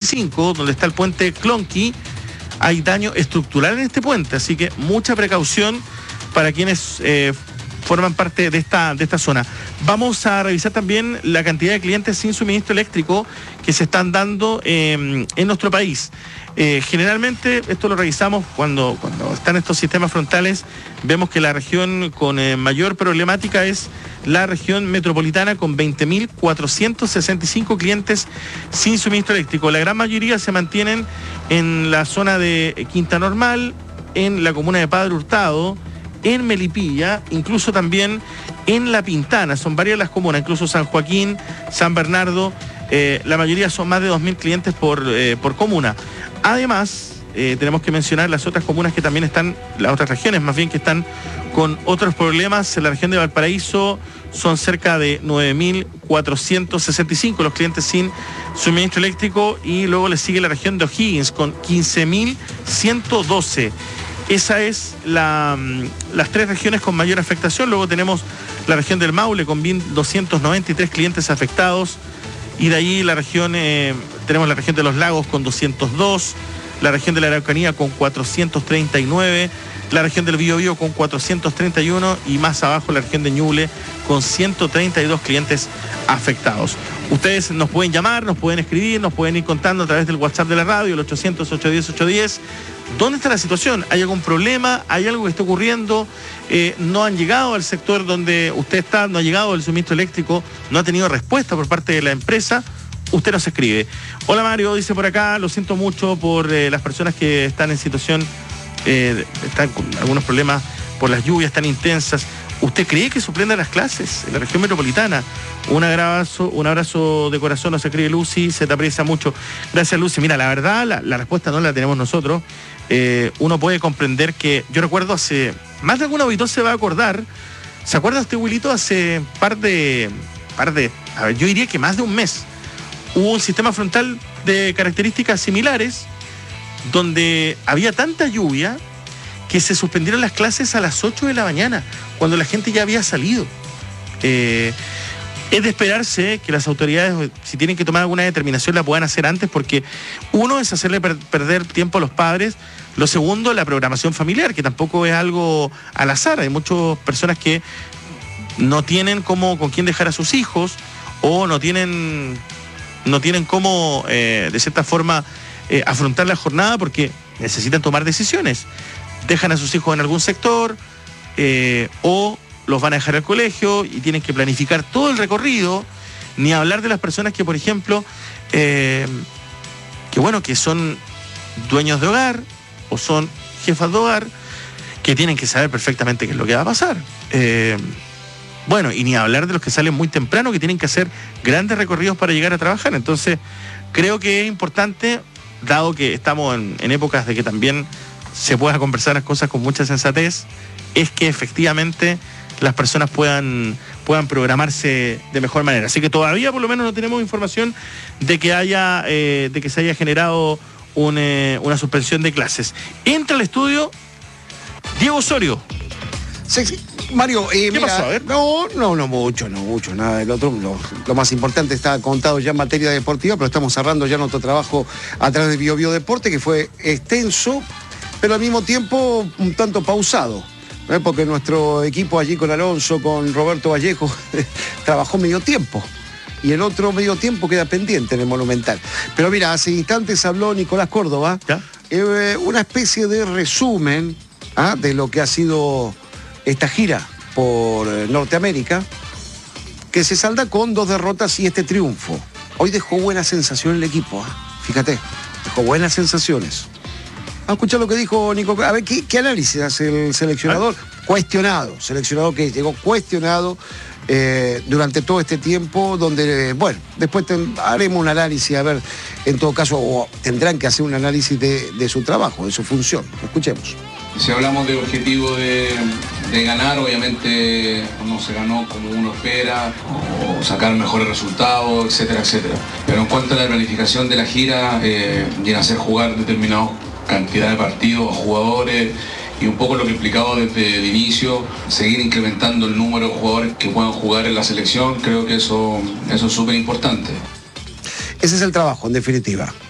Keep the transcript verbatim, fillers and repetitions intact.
veinticinco, donde está el puente Clonqui, hay daño estructural en este puente, así que mucha precaución para quienes eh, forman parte de esta, de esta zona. Vamos a revisar también la cantidad de clientes sin suministro eléctrico que se están dando eh, en nuestro país. Eh, generalmente, esto lo revisamos cuando, cuando están estos sistemas frontales, vemos que la región con eh, mayor problemática es la región metropolitana, con veinte mil cuatrocientos sesenta y cinco clientes sin suministro eléctrico. La gran mayoría se mantienen en la zona de Quinta Normal, en la comuna de Padre Hurtado, en Melipilla, incluso también en La Pintana. Son varias las comunas, incluso San Joaquín, San Bernardo. Eh, la mayoría son más de dos mil clientes por, eh, por comuna. Además, eh, tenemos que mencionar las otras comunas que también están, las otras regiones más bien, que están con otros problemas. En la región de Valparaíso son cerca de nueve mil cuatrocientos sesenta y cinco los clientes sin suministro eléctrico, y luego le sigue la región de O'Higgins con quince mil ciento doce. Esa es la, las tres regiones con mayor afectación. Luego tenemos la región del Maule con doscientos noventa y tres clientes afectados. Y de ahí la región, eh, tenemos la región de los Lagos con doscientos dos, la región de la Araucanía con cuatrocientos treinta y nueve, la región del Biobío con cuatrocientos treinta y uno y más abajo la región de Ñuble con ciento treinta y dos clientes afectados. Ustedes nos pueden llamar, nos pueden escribir, nos pueden ir contando a través del WhatsApp de la radio, el ochocientos, ochocientos diez, ochocientos diez. ¿Dónde está la situación? ¿Hay algún problema? ¿Hay algo que esté ocurriendo? Eh, ¿No han llegado al sector donde usted está? ¿No ha llegado el suministro eléctrico? ¿No ha tenido respuesta por parte de la empresa? Usted nos escribe. Hola Mario, dice por acá, lo siento mucho por eh, las personas que están en situación, eh, están con algunos problemas por las lluvias tan intensas. ¿Usted cree que suspendan las clases en la región metropolitana? Un abrazo, un abrazo de corazón, nos escribe Lucy, se te aprecia mucho. Gracias, Lucy. Mira, la verdad, la, la respuesta no la tenemos nosotros. Eh, uno puede comprender que, yo recuerdo hace, más de algún auditor se va a acordar, ¿se acuerda usted, Wilito? Hace par de, par de, a ver, yo diría que más de un mes, hubo un sistema frontal de características similares, donde había tanta lluvia que se suspendieron las clases a las ocho de la mañana, cuando la gente ya había salido. Eh, es de esperarse que las autoridades, si tienen que tomar alguna determinación, la puedan hacer antes, porque uno es hacerle per- perder tiempo a los padres. Lo segundo, la programación familiar, que tampoco es algo al azar. Hay muchas personas que no tienen cómo, con quién dejar a sus hijos, o no tienen, no tienen cómo, eh, de cierta forma, eh, afrontar la jornada, porque necesitan tomar decisiones. Dejan a sus hijos en algún sector, eh, o los van a dejar al colegio y tienen que planificar todo el recorrido, ni hablar de las personas que, por ejemplo, eh, que bueno, que son dueños de hogar o son jefas de hogar, que tienen que saber perfectamente qué es lo que va a pasar. Eh, bueno, y ni hablar de los que salen muy temprano, que tienen que hacer grandes recorridos para llegar a trabajar. Entonces, creo que es importante, dado que estamos en, en épocas de que también se pueda conversar las cosas con mucha sensatez, es que efectivamente las personas puedan, puedan programarse de mejor manera. Así que todavía por lo menos no tenemos información de que haya eh, de que se haya generado un, eh, una suspensión de clases. Entra al estudio Diego Osorio. Sí, sí. Mario, eh, ¿qué mira, pasó? A ver. No, no, no mucho, no mucho, nada del otro. Lo, lo más importante está contado ya en materia deportiva, pero estamos cerrando ya nuestro trabajo a través de Bio Bio Deporte, que fue extenso, pero al mismo tiempo un tanto pausado. ¿Eh? Porque nuestro equipo allí con Alonso, con Roberto Vallejo, trabajó medio tiempo. Y el otro medio tiempo queda pendiente en el Monumental. Pero mira, hace instantes habló Nicolás Córdoba, eh, una especie de resumen ¿ah? de lo que ha sido esta gira por Norteamérica, que se salda con dos derrotas y este triunfo. Hoy dejó buena sensación el equipo, ¿eh? Fíjate, dejó buenas sensaciones. Vamos a escuchar lo que dijo Nico. A ver, ¿qué, qué análisis hace el seleccionador? Cuestionado, seleccionador que llegó cuestionado eh, durante todo este tiempo, donde, bueno, después ten, haremos un análisis, a ver, en todo caso, o tendrán que hacer un análisis de, de su trabajo, de su función. Escuchemos. Si hablamos del objetivo de, de ganar, obviamente no se ganó como uno espera, o sacar mejores resultados, etcétera, etcétera. Pero en cuanto a la planificación de la gira, eh, y en hacer jugar determinados cantidad de partidos a jugadores, y un poco lo que implicaba desde el inicio, seguir incrementando el número de jugadores que puedan jugar en la selección, creo que eso, eso es súper importante. Ese es el trabajo, en definitiva.